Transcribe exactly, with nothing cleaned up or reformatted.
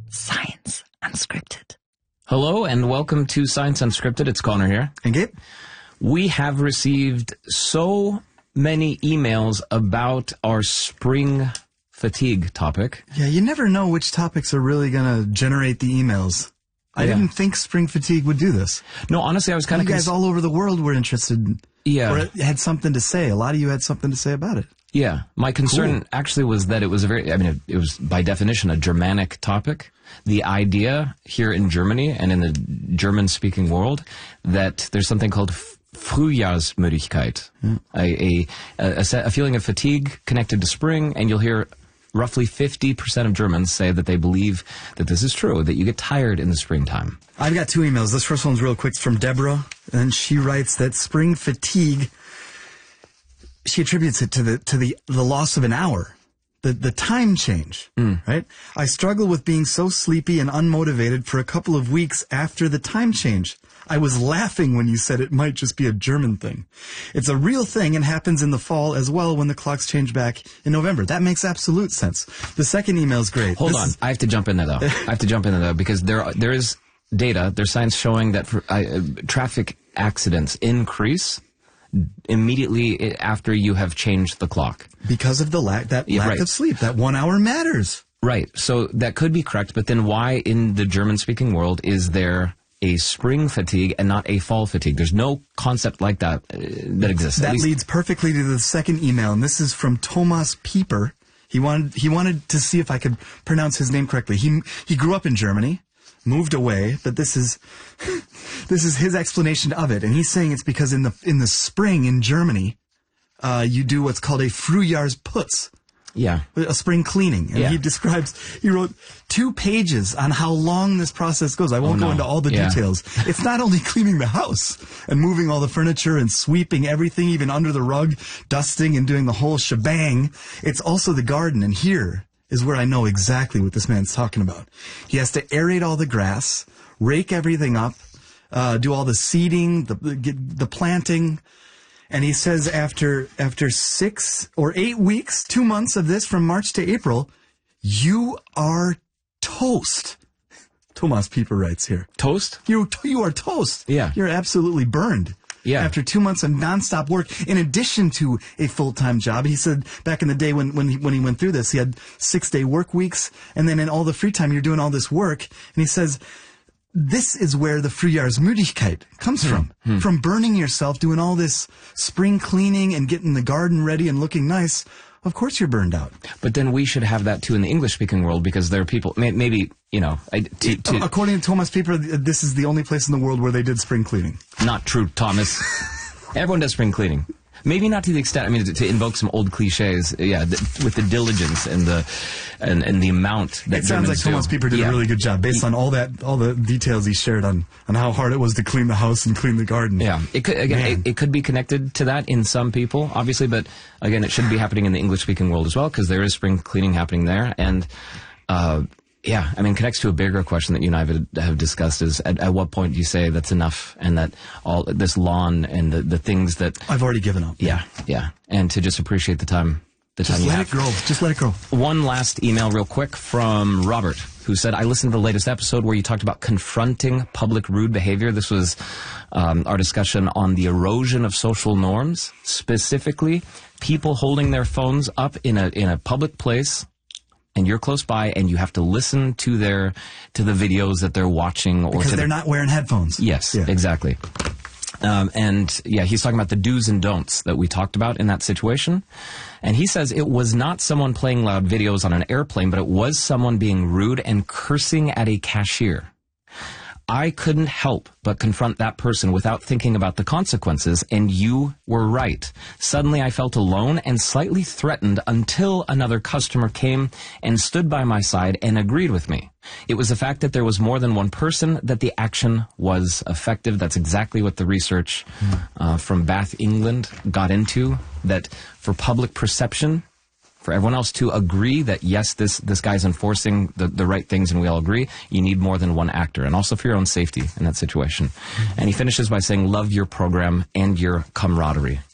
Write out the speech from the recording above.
Science Unscripted. Hello and welcome to Science Unscripted. It's Connor here. And Gabe. We have received so many emails about our spring fatigue topic. Yeah, you never know which topics are really going to generate the emails. I yeah. didn't think spring fatigue would do this. No, honestly, I was kind of... You guys all over the world were interested. Yeah. Or had something to say. A lot of you had something to say about it. Yeah. My concern cool. actually was that it was a very... I mean, it, it was by definition a Germanic topic. The idea here in Germany and in the German-speaking world that there's something called Frühjahrsmüdigkeit, mm. a, a, a, a feeling of fatigue connected to spring, and you'll hear roughly fifty percent of Germans say that they believe that this is true, that you get tired in the springtime. I've got two emails. This first one's real quick. It's from Deborah, and she writes that spring fatigue, she attributes it to the to the, the loss of an hour. The the time change, mm. right? I struggle with being so sleepy and unmotivated for a couple of weeks after the time change. I was laughing when you said it might just be a German thing. It's a real thing and happens in the fall as well when the clocks change back in November. That makes absolute sense. The second email is great. Hold this on. Is... I have to jump in there, though. I have to jump in there, though, because there there is data, there's science showing that for, uh, traffic accidents increase immediately after you have changed the clock. Because of the lack, that yeah, lack right. of sleep. That one hour matters. Right. So that could be correct, but then why in the German-speaking world is there a spring fatigue and not a fall fatigue? There's no concept like that uh, that exists. That leads perfectly to the second email, and this is from Thomas Pieper. He wanted he wanted to see if I could pronounce his name correctly. He he grew up in Germany, moved away, but this is this is his explanation of it, and he's saying it's because in the in the spring in Germany, uh, you do what's called a Frühjahrsputz. Yeah. A spring cleaning. And yeah. he describes, he wrote two pages on how long this process goes. I won't oh, no. go into all the yeah. details. It's not only cleaning the house and moving all the furniture and sweeping everything, even under the rug, dusting and doing the whole shebang. It's also the garden. And here is where I know exactly what this man's talking about. He has to aerate all the grass, rake everything up, uh, do all the seeding, the, the, the planting. And he says after after six or eight weeks, two months of this from March to April, you are toast. Thomas Pieper writes here. Toast? You you are toast. Yeah. You're absolutely burned. Yeah. After two months of nonstop work, in addition to a full-time job. He said back in the day when, when, he, when he went through this, he had six-day work weeks, and then in all the free time, you're doing all this work. And he says... This is where the Frühjahrsmüdigkeit comes from. Hmm. From burning yourself, doing all this spring cleaning and getting the garden ready and looking nice. Of course you're burned out. But then we should have that too in the English-speaking world because there are people, may, maybe, you know... I, to, to, According to Thomas Pieper, this is the only place in the world where they did spring cleaning. Not true, Thomas. Everyone does spring cleaning. Maybe not to the extent, I mean, to, to invoke some old cliches, yeah, the, with the diligence and the and, and the amount that It sounds Germans like Thomas do. Pieper did yeah. a really good job, based on all that, all the details he shared on, on how hard it was to clean the house and clean the garden. Yeah, it could, again, it, it could be connected to that in some people, obviously, but again, it should be happening in the English-speaking world as well, because there is spring cleaning happening there, and... Uh, Yeah, I mean, connects to a bigger question that you and I have, have discussed is at, at what point do you say that's enough and that all this lawn and the, the things that... I've already given up. Yeah, yeah. And to just appreciate the time, the just time you let have. it grow. Just let it grow. One last email real quick from Robert, who said, I listened to the latest episode where you talked about confronting public rude behavior. This was um, our discussion on the erosion of social norms, specifically people holding their phones up in a in a public place, and you're close by, and you have to listen to their to the videos that they're watching, or because to they're the, not wearing headphones. Yes, yeah. exactly. Um, and yeah, he's talking about the do's and don'ts that we talked about in that situation. And he says it was not someone playing loud videos on an airplane, but it was someone being rude and cursing at a cashier. I couldn't help but confront that person without thinking about the consequences, and you were right. Suddenly I felt alone and slightly threatened until another customer came and stood by my side and agreed with me. It was the fact that there was more than one person that the action was effective. That's exactly what the research uh, from Bath, England got into, that for public perception, for everyone else to agree that, yes, this, this guy's enforcing the, the right things and we all agree, you need more than one actor. And also for your own safety in that situation. Mm-hmm. And he finishes by saying, love your program and your camaraderie.